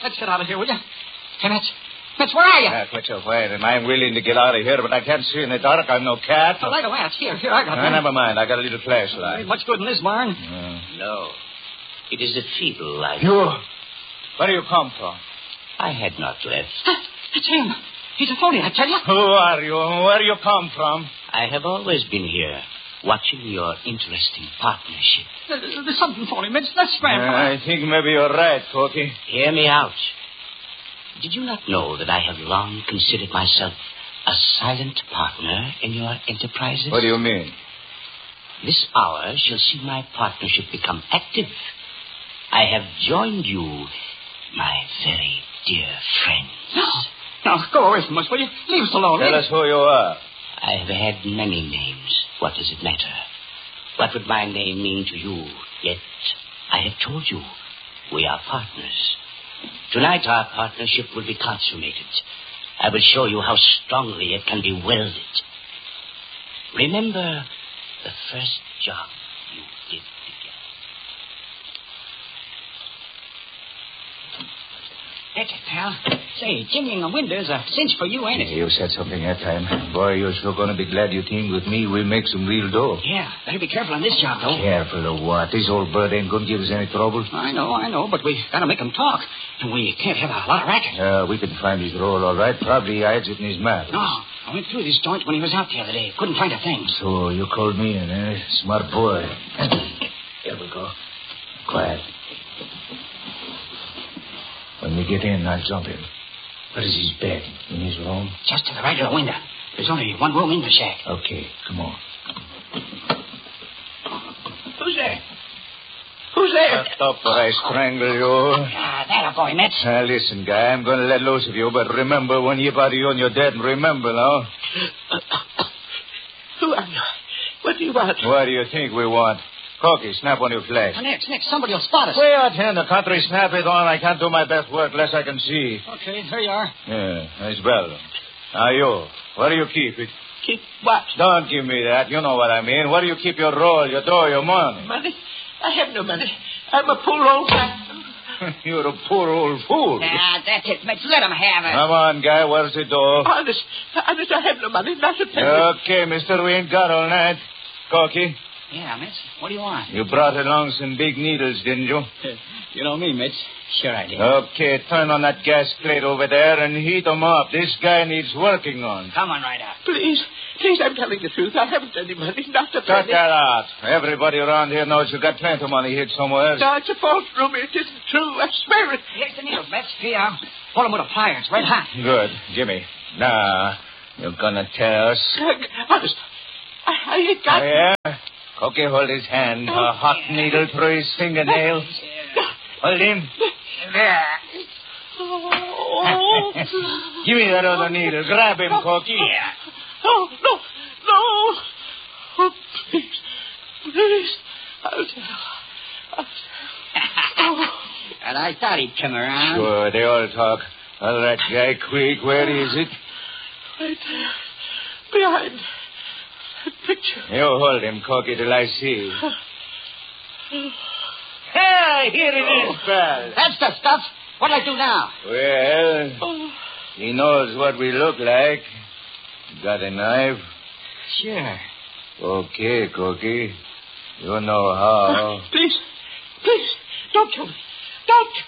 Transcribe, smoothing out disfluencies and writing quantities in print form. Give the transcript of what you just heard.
let's get out of here, will you? Hey, Mitch, where are you? Quit your waiting. I'm willing to get out of here, but I can't see in the dark. I'm no cat. Oh, light a match. Here, I got one. Never mind. I got a little flashlight. Ain't much good in this barn. No. It is a feeble light. You? Where do you come from? I had not left. It's him. He's a phony, I tell you. Who are you? Where do you come from? I have always been here, watching your interesting partnership. There's something phony, Mitch. Let's scram. I think maybe you're right, Corky. Hear me out. Did you not know that I have long considered myself a silent partner in your enterprises? What do you mean? This hour shall see my partnership become active. I have joined you, my very dear friends. No, go away from us, will you? Leave us alone. Tell us who you are. I have had many names. What does it matter? What would my name mean to you? Yet, I have told you, we are partners. Tonight, our partnership will be consummated. I will show you how strongly it can be welded. Remember the first job you did together. That's it, pal. Say, chimneying a window's a cinch for you, ain't it? You said something that time. Boy, you're sure going to be glad you teamed with me. We'll make some real dough. Yeah, better be careful on this job, though. Careful of what? This old bird ain't going to give us any trouble. I know, but we got to make him talk. And we can't have a lot of racket. We can find his roll all right. Probably hides it in his mouth. No, I went through this joint when he was out the other day. Couldn't find a thing. So you called me in, eh? Smart boy. Here we go. Quiet. When we get in, I'll jump him. Where is his bed? In his room? Just to the right of the window. There's only one room in the shack. Okay, come on. Who's there? Who's there? Shut up or I strangle you. That a boy, Mitch. Listen, guy, I'm going to let loose of you, but remember, when you body you and you're dead, remember now. Who are you? What do you want? What do you think we want? Corky, snap on your flash. Next, somebody will spot us. Way out here in the country, snap it on. I can't do my best work unless I can see. Okay, here you are. Yeah, that's well. Now you, where do you keep it? Keep what? Don't give me that. You know what I mean. Where do you keep your roll, your dough, your money? Money? I have no money. I'm a poor old man. You're a poor old fool. That's it, Mitch. Let him have it. Come on, guy. Where's the dough? Honest, I have no money. Not a penny. Okay, mister. We ain't got all night. Corky? Yeah, Mitch. What do you want? You brought along some big needles, didn't you? You know me, Mitch. Sure I did. Okay, turn on that gas plate over there and heat 'em up. This guy needs working on. Come on right out. Please, I'm telling the truth. I haven't any money. Not a Cut penny. that out. Everybody around here knows you got plenty of money hid somewhere. No, it's a false rumor. It isn't true. I swear it. Here's the needles, Mitch. Here. Pull them with a pliers. Red hot. Good. Gimme. Nah, you're gonna tell us. Honest, I ain't got... Oh, yeah? Corky, hold his hand. A hot needle through his fingernail. Hold him. There. Oh. Give me that other needle. Grab him, Corky. Yeah. Oh, no. Oh, please. I'll tell. Oh. And I thought he'd come around. Sure, they all talk. All right, guy, quick. Where is it? Right there. Behind that picture. You hold him, Corky, till I see. Hey, here it is, pal. That's the stuff. What'll I do now? Well, he knows what we look like. Got a knife? Sure. Okay, Corky. You know how. Please. Don't kill me. Don't.